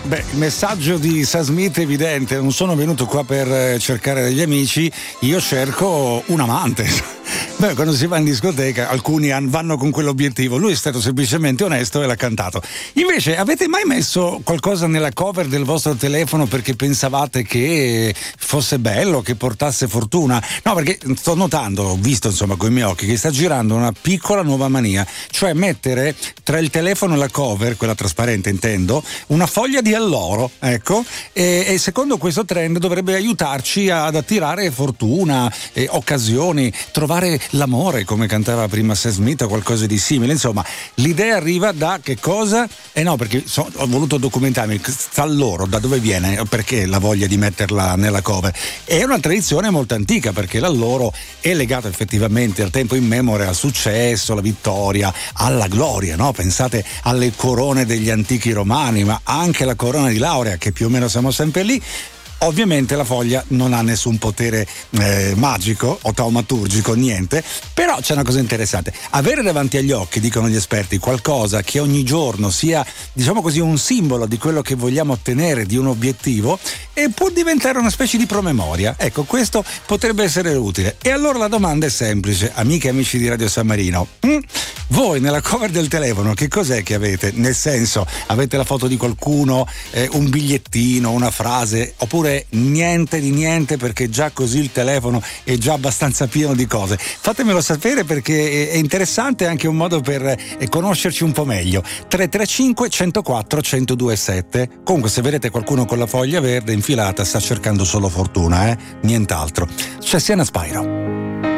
Beh, il messaggio di Sam Smith è evidente, non sono venuto qua per cercare degli amici, io cerco un amante. Beh, quando si va in discoteca alcuni vanno con quell'obiettivo, lui è stato semplicemente onesto e l'ha cantato. Invece, avete mai messo qualcosa nella cover del vostro telefono perché pensavate che fosse bello, che portasse fortuna? No, perché sto notando, ho visto insomma con i miei occhi, che sta girando una piccola nuova mania, cioè mettere tra il telefono e la cover, quella trasparente intendo, una foglia di alloro, ecco, e secondo questo trend dovrebbe aiutarci ad attirare fortuna, occasioni, trovare l'amore, come cantava prima Sam Smith o qualcosa di simile. Insomma, l'idea arriva da che cosa? No, perché ho voluto documentarmi, sta alloro, da dove viene, perché la voglia di metterla nella cover. È una tradizione molto antica, perché l'alloro è legato effettivamente al tempo immemore, al successo, alla vittoria, alla gloria, no? Pensate alle corone degli antichi romani, ma anche la corona di laurea, che più o meno siamo sempre lì. Ovviamente la foglia non ha nessun potere magico o taumaturgico, niente, però c'è una cosa interessante: avere davanti agli occhi, dicono gli esperti, qualcosa che ogni giorno sia, diciamo così, un simbolo di quello che vogliamo ottenere, di un obiettivo, e può diventare una specie di promemoria. Ecco, questo potrebbe essere utile. E allora la domanda è semplice, amiche e amici di Radio San Marino. Voi nella cover del telefono che cos'è che avete? Nel senso, avete la foto di qualcuno, un bigliettino, una frase, oppure niente di niente, perché già così il telefono è già abbastanza pieno di cose? Fatemelo sapere, perché è interessante, è anche un modo per conoscerci un po' meglio. 335 104 1027. Comunque, se vedete qualcuno con la foglia verde infilata, sta cercando solo fortuna, nient'altro. C'è Siena Spyro.